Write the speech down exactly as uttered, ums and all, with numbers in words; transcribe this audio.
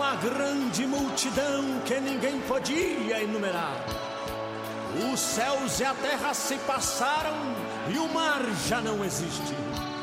uma grande multidão que ninguém podia enumerar. Os céus e a terra se passaram e o mar já não existe.